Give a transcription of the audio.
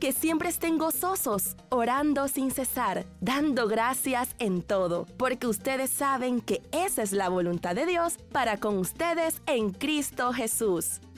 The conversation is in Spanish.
que siempre estén gozosos, orando sin cesar, dando gracias en todo, porque ustedes saben que esa es la voluntad de Dios para con ustedes en Cristo Jesús.